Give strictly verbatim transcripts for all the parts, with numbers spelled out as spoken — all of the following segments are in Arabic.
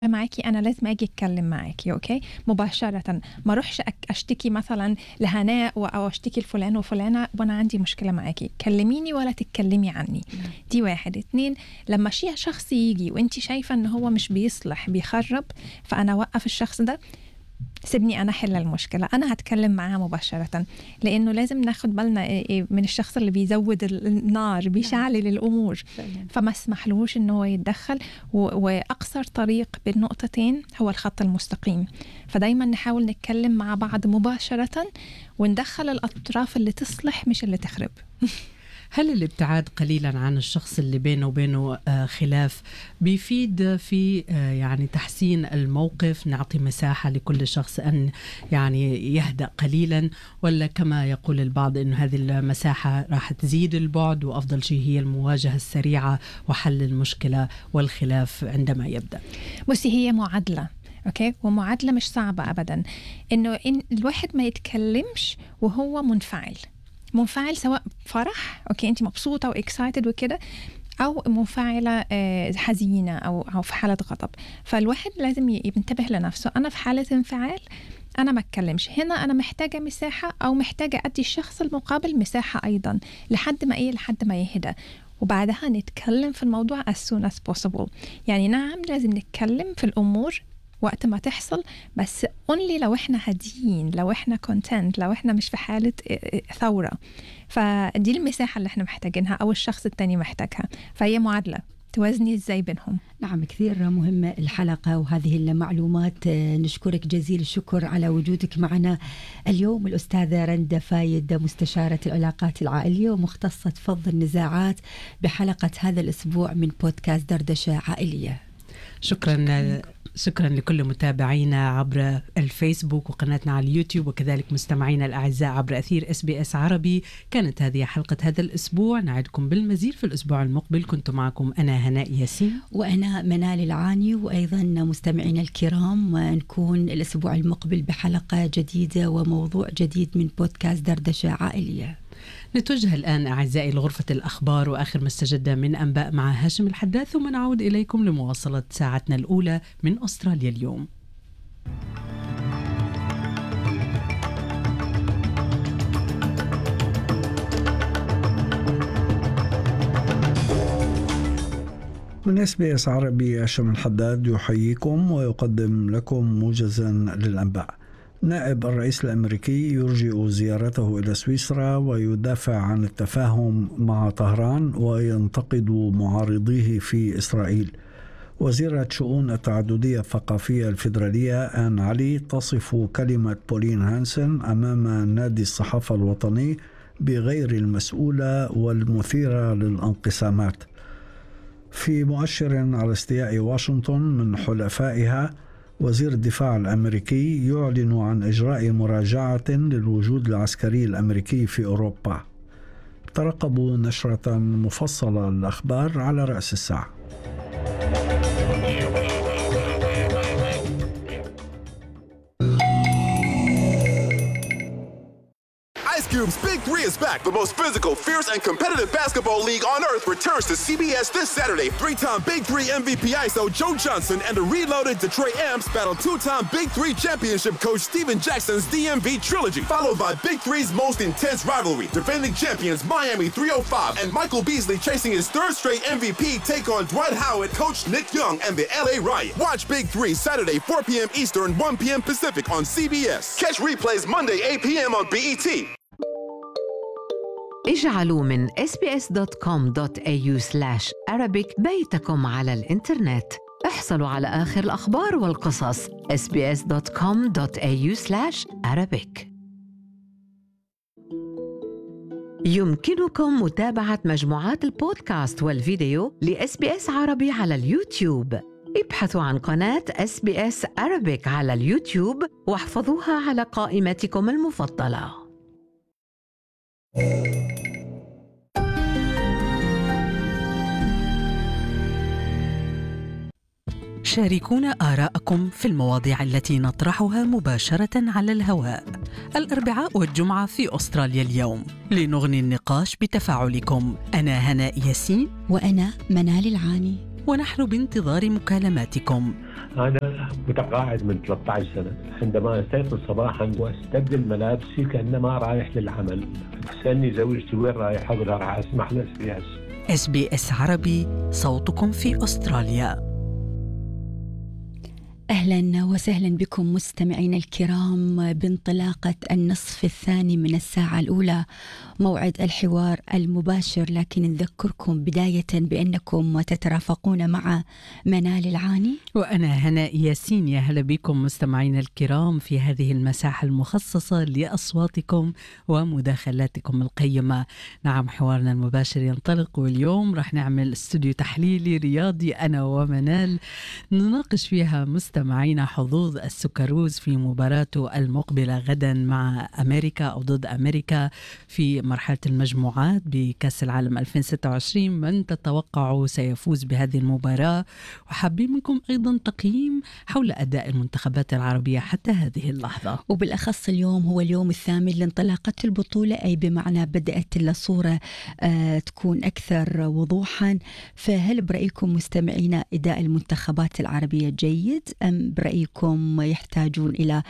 معاكي أنا لازم أجي أتكلم معاكي أوكي مباشرة، ما روحش أشتكي مثلا لهناء أو أشتكي لفلان وفلانة وأنا عندي مشكلة معاكي، كلميني ولا تتكلمي عني. دي واحد. اتنين، لما شيء شخص يجي وانتي شايفة أنه هو مش بيصلح بيخرب، فأنا وقف الشخص ده، سيبني أنا حل المشكلة، أنا هتكلم معاه مباشرة، لأنه لازم ناخد بالنا من الشخص اللي بيزود النار بيشعل الأمور، فما اسمحلوش إنه هو يتدخل. وأقصر طريق بين نقطتين هو الخط المستقيم، فدايما نحاول نتكلم مع بعض مباشرة وندخل الأطراف اللي تصلح مش اللي تخرب. هل الابتعاد قليلا عن الشخص اللي بينه وبينه خلاف بيفيد في يعني تحسين الموقف، نعطي مساحة لكل شخص أن يعني يهدأ قليلا، ولا كما يقول البعض إنه هذه المساحة راح تزيد البعد وأفضل شيء هي المواجهة السريعة وحل المشكلة والخلاف عندما يبدأ؟ بصي، هي معادلة أوكي، ومعادلة مش صعبة أبدا، إنه إن الواحد ما يتكلمش وهو منفعل منفعل سواء فرح أوكي أنت مبسوطة وإكسايتد وكده، أو منفعلة حزينة أو أو في حالة غضب. فالواحد لازم ينتبه لنفسه، أنا في حالة انفعال أنا ما أتكلمش هنا، أنا محتاجة مساحة أو محتاجة أدي الشخص المقابل مساحة أيضا لحد ما إيه لحد ما يهدى، وبعدها نتكلم في الموضوع as soon as possible. يعني نعم لازم نتكلم في الأمور وقت ما تحصل، بس only لو احنا هاديين، لو احنا content، لو احنا مش في حالة ثورة. فدي المساحة اللي احنا محتاجينها أو الشخص التاني محتاجها، فهي معادلة توازني ازاي بينهم. نعم، كثير مهمة الحلقة وهذه المعلومات. نشكرك جزيل الشكر على وجودك معنا اليوم الأستاذة رندا فايد، مستشارة العلاقات العائلية ومختصة فض النزاعات، بحلقة هذا الأسبوع من بودكاست دردشة عائلية. شكرا شكرا لكل متابعينا عبر الفيسبوك وقناتنا على اليوتيوب، وكذلك مستمعينا الأعزاء عبر أثير إس بي إس عربي. كانت هذه حلقة هذا الأسبوع، نعدكم بالمزيد في الأسبوع المقبل. كنت معكم أنا هناء ياسين وأنا منال العاني، وأيضا مستمعينا الكرام نكون الأسبوع المقبل بحلقة جديدة وموضوع جديد من بودكاست دردشة عائلية. نتوجه الآن أعزائي لغرفة الأخبار وآخر ما استجد من أنباء مع هاشم الحداد، ثم نعود إليكم لمواصلة ساعتنا الأولى من أستراليا اليوم. من إس بي إس عربي هاشم الحداد يحييكم ويقدم لكم موجزا للأنباء. نائب الرئيس الأمريكي يرجئ زيارته إلى سويسرا ويدافع عن التفاهم مع طهران وينتقد معارضيه في إسرائيل. وزيرة شؤون التعددية الثقافية الفيدرالية آن علي تصف كلمة بولين هانسن أمام نادي الصحافة الوطني بغير المسؤولة والمثيرة للانقسامات. في مؤشر على استياء واشنطن من حلفائها، وزير الدفاع الأمريكي يعلن عن إجراء مراجعة للوجود العسكري الأمريكي في أوروبا. ترقبوا نشرة مفصلة للأخبار على رأس الساعة. Cube's Big Three is back. The most physical, fierce, and competitive basketball league on earth returns to C B S this Saturday. Three-time Big Three M V P I S O Joe Johnson and the reloaded Detroit Amps battle two-time Big Three championship coach Steven Jackson's D M V trilogy, followed by Big Three's most intense rivalry. Defending champions Miami three oh five and Michael Beasley chasing his third straight M V P take on Dwight Howard, coach Nick Young, and the L A Riot. Watch Big Three Saturday four p.m. Eastern, one p.m. Pacific on C B S. Catch replays Monday eight p.m. on B E T. اجعلوا من إس بي إس دوت كوم دوت إيه يو سلاش أرابيك بيتكم على الإنترنت. احصلوا على آخر الأخبار والقصص إس بي إس دوت كوم دوت إيه يو سلاش أرابيك. يمكنكم متابعة مجموعات البودكاست والفيديو لإس بي إس عربي على اليوتيوب. ابحثوا عن قناة إس بي إس أرابيك على اليوتيوب واحفظوها على قائمتكم المفضلة. شاركونا آراءكم في المواضيع التي نطرحها مباشرة على الهواء الأربعاء والجمعة في أستراليا اليوم، لنغني النقاش بتفاعلكم. أنا هناء ياسين وأنا منال العاني، ونحن بانتظار مكالماتكم. أنا متقاعد من ثلاثة عشر سنة. عندما أستيقظ صباحا وأستبدل ملابسي كأنما رايح للعمل، تسألني زوجتي وين رايح؟ أقول راح أسمح لإس بي إس. إس بي إس عربي، صوتكم في أستراليا. أهلا وسهلا بكم مستمعين الكرام بانطلاقة النصف الثاني من الساعة الأولى، موعد الحوار المباشر. لكن نذكركم بداية بأنكم تترافقون مع منال العاني وأنا هناء ياسين. يا هلا بكم مستمعين الكرام في هذه المساحة المخصصة لأصواتكم ومداخلاتكم القيمة. نعم، حوارنا المباشر ينطلق، واليوم راح نعمل استوديو تحليلي رياضي أنا ومنال نناقش فيها مستمعين معنا حظوظ السكروز في مباراته المقبلة غدا مع أمريكا أو ضد أمريكا في مرحلة المجموعات بكأس العالم ألفين وستة وعشرين. من تتوقعوا سيفوز بهذه المباراة؟ وحابين منكم أيضا تقييم حول أداء المنتخبات العربية حتى هذه اللحظة، وبالأخص اليوم هو اليوم الثامن لانطلاقة البطولة، أي بمعنى بدأت الصورة آه تكون أكثر وضوحا. فهل برأيكم مستمعينا أداء المنتخبات العربية جيد أم برأيكم يحتاجون إلى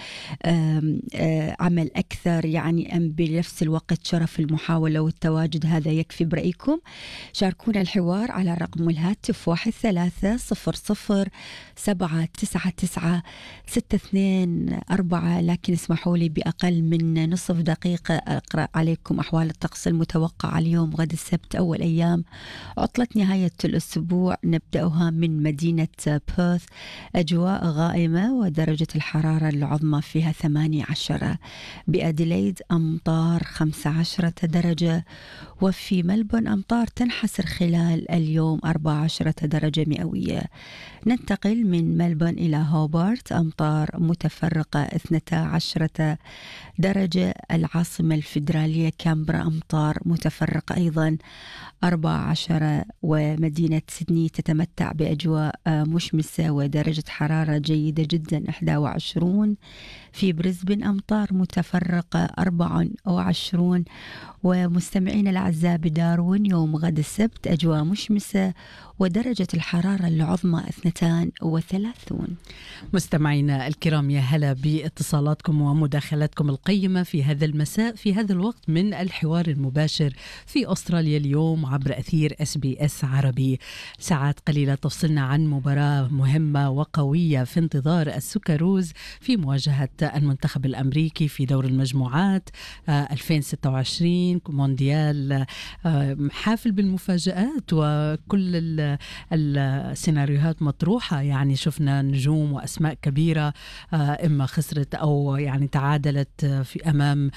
عمل أكثر، يعني أم بنفس الوقت شرف المحاولة والتواجد هذا يكفي برأيكم؟ شاركونا الحوار على رقم الهاتف واحد ثلاثة صفر صفر سبعة تسعة تسعة ستة اثنين أربعة. لكن اسمحوا لي بأقل من نصف دقيقة أقرأ عليكم أحوال الطقس المتوقع اليوم غد السبت، أول أيام عطلة نهاية الأسبوع. نبدأها من مدينة بيرث، أجواء غائمة ودرجة الحرارة العظمى فيها ثمانية عشر. بأديليد أمطار خمسة عشر درجة، وفي ملبون أمطار تنحسر خلال اليوم أربعة عشر درجة مئوية. ننتقل من ملبون إلى هوبارت، أمطار متفرقة اثنتا عشرة درجة. العاصمة الفيدرالية كامبرا أمطار متفرقة أيضا أربعة عشر. ومدينة سيدني تتمتع بأجواء مشمسة ودرجة حرارة جيدة جدا إحدى وعشرين. في بريسبن أمطار متفرقة أربعة وعشرين. ومستمعين الأعزاء بداروين يوم غد السبت أجواء مشمسة ودرجة الحرارة العظمى اثنتان وثلاثون. مستمعينا الكرام، يا هلا باتصالاتكم ومداخلاتكم القيمة في هذا المساء في هذا الوقت من الحوار المباشر في أستراليا اليوم عبر أثير إس بي إس عربي. ساعات قليلة تفصلنا عن مباراة مهمة وقوية في انتظار السكروز في مواجهة المنتخب الأمريكي في دور المجموعات ألفين وستة وعشرين مونديال حافل بالمفاجآت وكل السيناريوهات مطروحة. يعني شفنا نجوم وأسماء كبيرة إما خسرت أو يعني تعادلت في أمام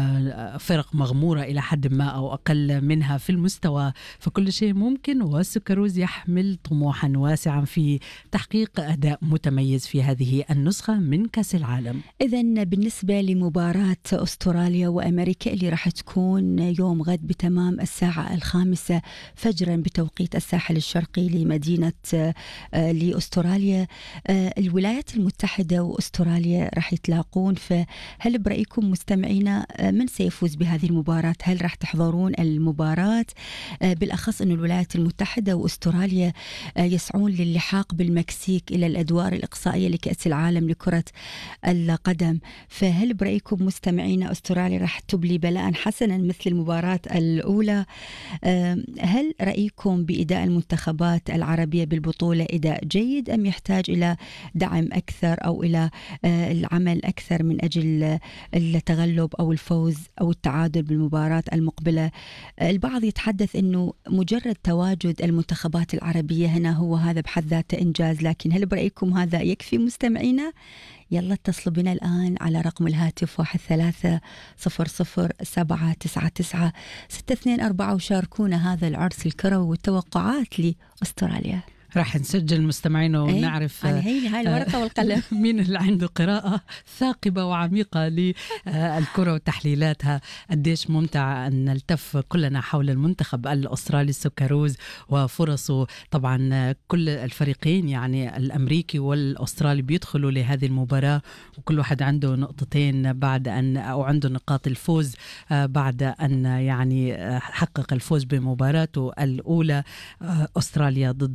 فرق مغمورة إلى حد ما أو أقل منها في المستوى، فكل شيء ممكن. والسكروز يحمل طموحا واسعا في تحقيق أداء متميز في هذه النسخة من كأس العالم. إذن بالنسبة لمباراة أستراليا وأمريكا اللي راح تكون يوم غد بتمام الساعة الخامسة فجرا بتوقيت الساحل الشرقي لمدينة لأستراليا، الولايات المتحدة وأستراليا راح يتلاقون. فهل برأيكم مستمعينا من سيفوز بهذه المباراة؟ هل راح تحضرون المباراة؟ بالأخص أن الولايات المتحدة وأستراليا يسعون للحاق بالمكسيك إلى الأدوار الإقصائية لكأس العالم لكرة القدم. فهل برأيكم مستمعينا أستراليا راح تبلي بلاء حسنا مثل المباراة الأولى؟ هل رأيكم بإداء المنتخبات العربية بالبطولة إداء جيد أم يحتاج إلى دعم أكثر أو إلى العمل أكثر من أجل التغلب أو الفوز أو التعادل بالمباراة المقبلة؟ البعض يتحدث أنه مجرد تواجد المنتخبات العربية هنا هو هذا بحد ذاته إنجاز، لكن هل برأيكم هذا يكفي مستمعينا؟ يلا اتصلوا بنا الآن على رقم الهاتف واحد ثلاثة صفر صفر سبعة تسعة تسعة ستة اثنين أربعة وشاركونا هذا العرس الكروي والتوقعات لأستراليا. راح نسجل مستمعين ونعرف أيه؟ هاي هاي الورقة والقلم مين اللي عنده قراءة ثاقبة وعميقة للكرة وتحليلاتها. قديش ممتع أن نلتف كلنا حول المنتخب الأسترالي السكروز وفرصه. طبعا كل الفريقين يعني الأمريكي والأسترالي بيدخلوا لهذه المباراة وكل واحد عنده نقطتين بعد أن أو عنده نقاط الفوز بعد أن يعني حقق الفوز بمباراته الأولى أستراليا ضد تركيا.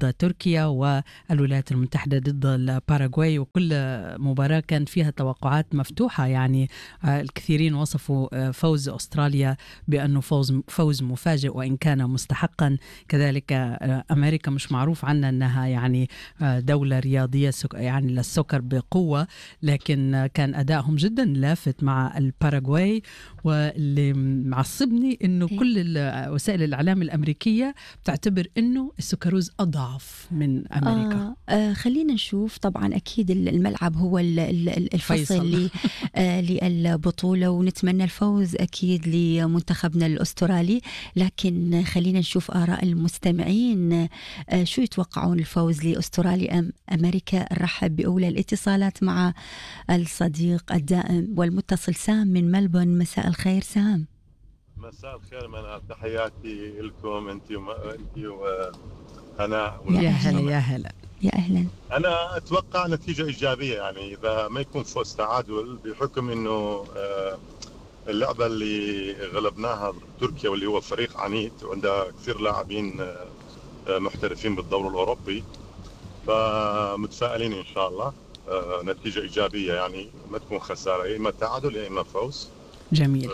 تركيا والولايات المتحدة ضد الباراغواي، وكل مباراة كان فيها توقعات مفتوحة. يعني الكثيرين وصفوا فوز أستراليا بأنه فوز فوز مفاجئ وإن كان مستحقا. كذلك أمريكا مش معروف عنها أنها يعني دولة رياضية يعني للسكر بقوة، لكن كان أدائهم جدا لافت مع الباراغواي. واللي معصبني أنه كل وسائل الإعلام الأمريكية بتعتبر أنه السكروز أضعف من أمريكا. آه آه خلينا نشوف. طبعا أكيد الملعب هو الفصل آه للبطولة، ونتمنى الفوز أكيد لمنتخبنا الأسترالي. لكن خلينا نشوف آراء المستمعين. آه شو يتوقعون الفوز لأستراليا أم أمريكا؟ نرحب بأولى الاتصالات مع الصديق الدائم والمتصل سام من ملبون. مساء الخير سام. مساء الخير، من تحياتي لكم انت وانت وهناء. يا هلا يا هلا يا اهلا. انا اتوقع نتيجه ايجابيه، يعني اذا ما يكون فوز تعادل، بحكم انه اللعبه اللي غلبناها تركيا واللي هو فريق عنيد وعنده كثير لاعبين محترفين بالدوري الاوروبي، فمتفائلين ان شاء الله نتيجه ايجابيه، يعني ما تكون خساره، يا اما تعادل يا اما فوز. جميل.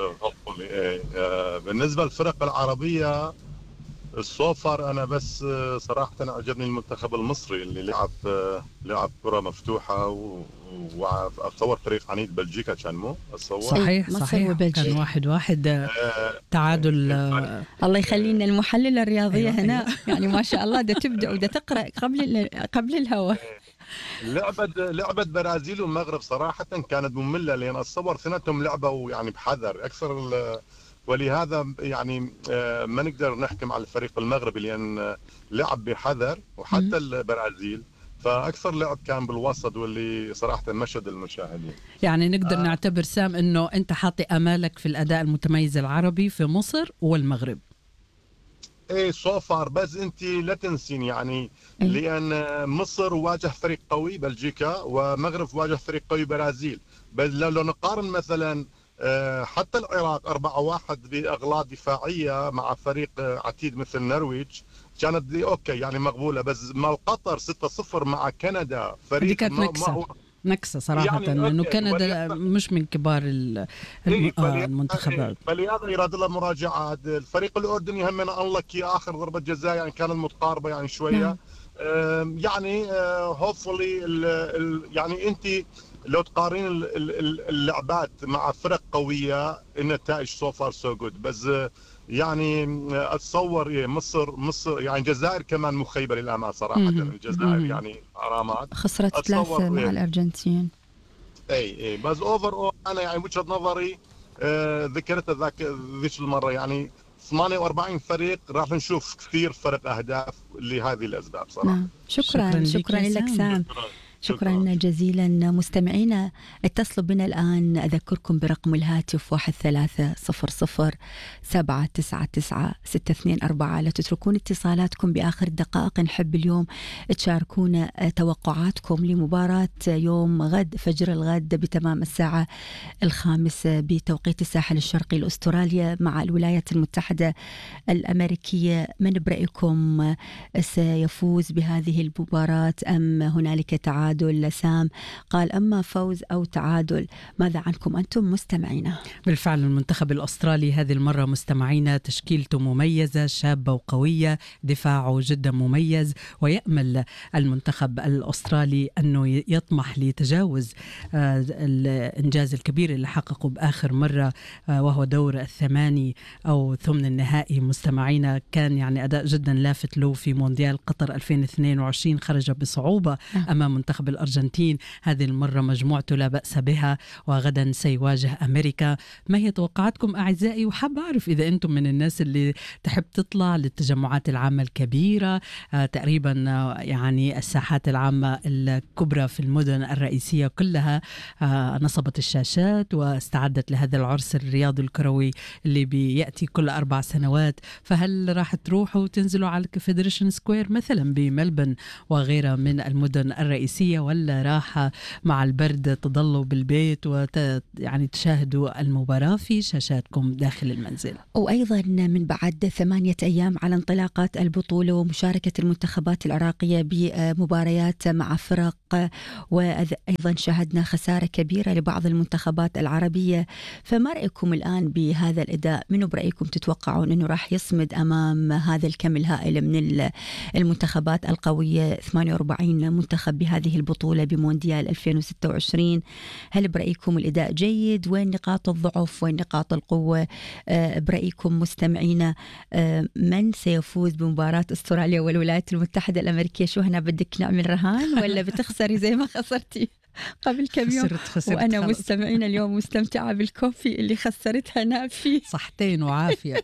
بالنسبه للفرق العربيه الصوفر، انا بس صراحه أنا عجبني المنتخب المصري اللي لعب لعب كره مفتوحه، واتصور فريق عنيد بلجيكا كان مو اتصور. صحيح صحيح كان واحد واحد آه تعادل. آه الله يخلينا المحلله الرياضيه أيوة هنا أيوة. يعني ما شاء الله ده تبدا وده تقرا قبل قبل الهوا. لعبة لعبة برازيل والمغرب صراحة كانت مملة، لأن أتصور ثنتهم لعبوا يعني بحذر أكثر، ولهذا يعني ما نقدر نحكم على الفريق المغربي لأن لعب بحذر، وحتى البرازيل فأكثر لعب كان بالوسط، واللي صراحة مشهد المشاهدين. يعني نقدر آه. نعتبر سام إنه أنت حاطي أمالك في الأداء المتميز العربي في مصر والمغرب. ايه صوفار، بس انت لا تنسين يعني لان مصر واجه فريق قوي بلجيكا، ومغرب واجه فريق قوي برازيل. بس لو نقارن مثلا حتى العراق أربعة واحد باغلاط دفاعيه مع فريق عتيد مثل النرويج كانت دي اوكي يعني مقبوله، بس مع قطر ستة صفر مع كندا فريق كانت نكسه نكسه صراحه، يعني انه كندا مش من كبار المنتخبات. فلهذا يراد له مراجعات. الفريق الاردني هم انلكي اخر ضربه جزاء يعني كانت متقاربه يعني شويه. نعم. يعني هوبفولي يعني انت لو تقارين اللعبات مع فرق قويه النتائج سو فار سو جود، بس يعني اتصور مصر مصر يعني الجزائر كمان مخيبه للامال صراحه. الجزائر يعني غرامات خسرت ثلاثه مع الارجنتين. اي اي بس اوفر انا يعني وجهه نظري آه ذكرت ذاك ذيك المره يعني ثمانية وأربعين فريق راح نشوف كثير فرق اهداف لهذه الاسباب صراحه. نعم. شكرا شكرا, شكرا لك سام. شكرا, شكرا جزيلا. مستمعينا اتصلوا بنا الآن، أذكركم برقم الهاتف واحد ثلاثة صفر صفر سبعة تسعة تسعة ستة اثنين أربعة. لا تتركون اتصالاتكم بآخر الدقائق. نحب اليوم تشاركونا توقعاتكم لمباراة يوم غد فجر الغد بتمام الساعة الخامسة بتوقيت الساحل الشرقي لأستراليا مع الولايات المتحدة الأمريكية. من برأيكم سيفوز بهذه المباراة أم هنالك تعادل؟ لسام قال أما فوز أو تعادل. ماذا عنكم أنتم مستمعينا؟ بالفعل المنتخب الأسترالي هذه المرة مستمعينا تشكيلته مميزة شابة وقوية، دفاعه جدا مميز، ويأمل المنتخب الأسترالي أنه يطمح لتجاوز الإنجاز الكبير اللي حققه بآخر مرة وهو دور الثماني أو ثمن النهائي. مستمعينا كان يعني أداء جدا لافت له في مونديال قطر ألفين واثنين وعشرين، خرج بصعوبة أمام منتخب الأرجنتين. هذه المرة مجموعته لا بأس بها، وغدا سيواجه أمريكا. ما هي توقعاتكم أعزائي؟ وحاب أعرف إذا أنتم من الناس اللي تحب تطلع للتجمعات العامة الكبيرة. آه تقريبا آه يعني الساحات العامة الكبرى في المدن الرئيسية كلها آه نصبت الشاشات واستعدت لهذا العرس الرياضي الكروي اللي بيأتي كل أربع سنوات. فهل راح تروحوا تنزلوا على الفيدريشن سكوير مثلا بملبن وغيرها من المدن الرئيسية العربية، ولا راحة مع البرد تضلوا بالبيت وت يعني تشاهدوا المباراة في شاشاتكم داخل المنزل؟ وأيضا من بعد ثمانية أيام على انطلاقات البطولة ومشاركة المنتخبات العراقية بمباريات مع فرق، وأيضا شاهدنا خسارة كبيرة لبعض المنتخبات العربية، فما رأيكم الآن بهذا الأداء؟ منو برأيكم تتوقعون أنه راح يصمد أمام هذا الكم الهائل من المنتخبات القوية؟ ثمانية وأربعين منتخب بهذه البطولة بمونديال ألفين وستة وعشرين. هل برأيكم الأداء جيد؟ وين نقاط الضعف؟ وين نقاط القوة؟ أه برأيكم مستمعينا أه من سيفوز بمباراة أستراليا والولايات المتحدة الأمريكية؟ شو هنا بدك نعمل رهان ولا بتخسري زي ما خسرتي قبل كم يوم؟ خسرت خسرت وأنا خلص. مستمعين اليوم مستمتعة بالكوفي اللي خسرتها نافي. صحتين وعافية.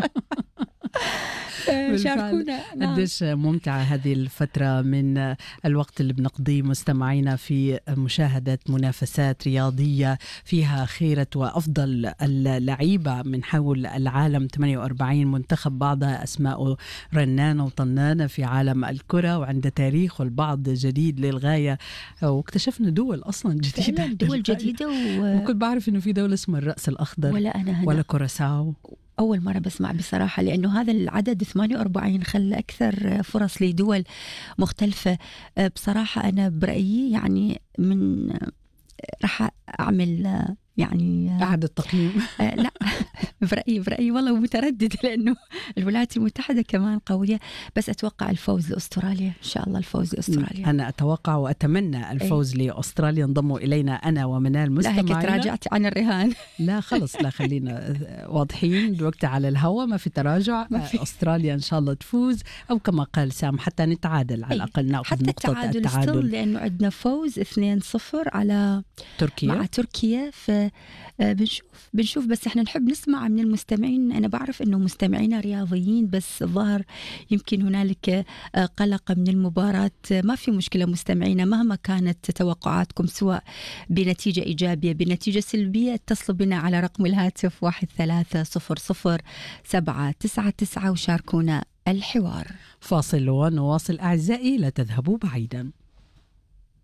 شاركونا. نعم. قديش ممتعة هذه الفترة من الوقت اللي بنقضيه مستمعينا في مشاهدة منافسات رياضية فيها خيرة وأفضل اللعيبة من حول العالم. ثمانية وأربعين منتخب، بعضها أسماء رنانة وطنانة في عالم الكرة وعند تاريخ، والبعض جديد للغاية، واكتشفنا دول أصلا جديدة، دول جديدة و... وكنت بعرف إنه في دولة اسمها الرأس الأخضر ولا أنا هنا. ولا كوراساو. أول مرة بسمع بصراحة، لأنه هذا العدد ثمانية وأربعين خلى أكثر فرص لدول مختلفة. بصراحة أنا برأيي يعني من راح أعمل يعني أعد التقييم. آه لا برأيي برأيي والله متردد، لأنه الولايات المتحدة كمان قوية، بس أتوقع الفوز لأستراليا إن شاء الله. الفوز لأستراليا أنا أتوقع وأتمنى الفوز أي. لأستراليا. انضموا إلينا أنا ومنال مستمعينا. لا هيك تراجعت عن الرهان. لا خلص، لا خلينا واضحين دلوقتي على الهواء، ما في تراجع. ما في. أستراليا إن شاء الله تفوز، أو كما قال سام حتى نتعادل على الأقل، نأخذ حتى نقطة التعادل, التعادل. لأنه عندنا فوز اثنين صفر على تركيا مع تركيا. ف بنشوف بنشوف بس احنا نحب نسمع من المستمعين. انا بعرف انه مستمعينا رياضيين، بس الظاهر يمكن هنالك قلق من المباراة. ما في مشكلة مستمعينا، مهما كانت توقعاتكم سواء بنتيجة إيجابية بنتيجة سلبية، اتصلوا بنا على رقم الهاتف واحد ثلاثة صفر صفر سبعة تسعة تسعة وشاركونا الحوار. فاصل ونواصل أعزائي، لا تذهبوا بعيدا.